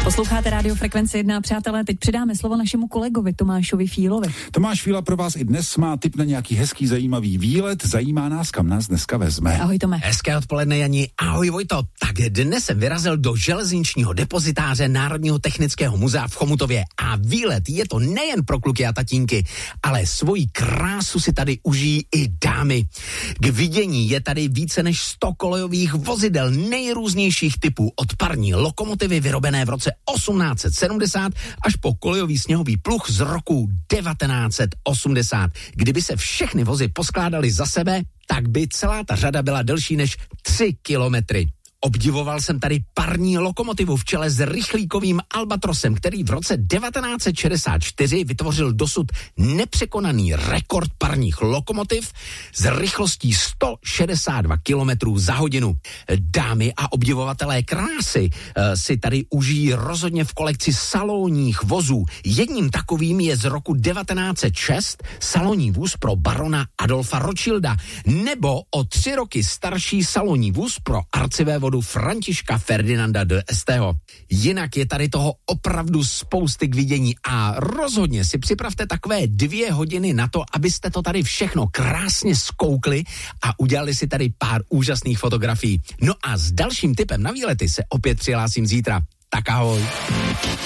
Posloucháte Radio Frekvenci 1, přátelé, teď přidáme slovo našemu kolegovi Tomášovi Fílovi. Tomáš Fíla pro vás i dnes má tip na nějaký hezký, zajímavý výlet. Zajímá nás, kam nás dneska vezme. Ahoj, Tome. Hezké odpoledne, Jani. Ahoj, Vojto. Tak dnes jsem vyrazil do železničního depozitáře Národního technického muzea v Chomutově a výlet je to nejen pro kluky a tatínky, ale svoji krásu si tady užijí i dámy. K vidění je tady více než 100 kolejových vozidel nejrůznějších typů, od parní lokomotivy vyrobené v roce 1870 až po kolejový sněhový pluh z roku 1980. Kdyby se všechny vozy poskládaly za sebe, tak by celá ta řada byla delší než 3 kilometry. Obdivoval jsem tady parní lokomotivu v čele s rychlíkovým Albatrosem, který v roce 1964 vytvořil dosud nepřekonaný rekord parních lokomotiv s rychlostí 162 km za hodinu. Dámy a obdivovatelé krásy si tady užijí rozhodně v kolekci salonních vozů. Jedním takovým je z roku 1906 salonní vůz pro barona Adolfa Rothschilda, nebo o 3 roky starší salonní vůz pro arcivévodu Františka Ferdinanda de Esteho. Jinak je tady toho opravdu spousty k vidění a rozhodně si připravte takové 2 hodiny na to, abyste to tady všechno krásně zkoukli a udělali si tady pár úžasných fotografií. No a s dalším tipem na výlety se opět přihlásím zítra. Tak ahoj.